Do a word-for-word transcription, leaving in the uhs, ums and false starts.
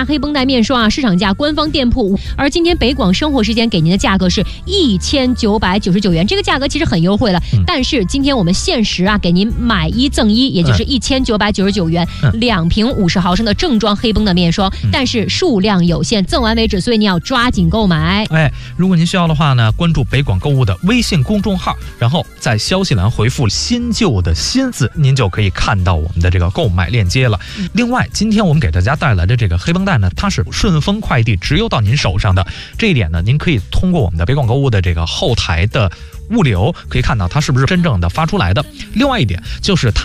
价黑绷带面霜啊，市场价官方店铺，而今天北广生活时间给您的价格是一千九百九十九元，这个价格其实很优惠了。嗯、但是今天我们限时啊，给您买一赠一，也就是一千九百九十九元，嗯、两瓶五十毫升的正装黑绷带面霜，嗯、但是数量有限，赠完为止，所以你要抓紧购买。 哎，如果您需要的话呢，关注北广购物的微信公众号，然后在消息栏回复新旧的新字，您就可以看到我们的这个购买链接了。嗯、另外，今天我们给大家带来的这个黑绷带呢，它是顺丰快递直邮到您手上的，这一点呢，您可以通过我们的北广购物的这个后台的物流可以看到它是不是真正的发出来的。另外一点就是它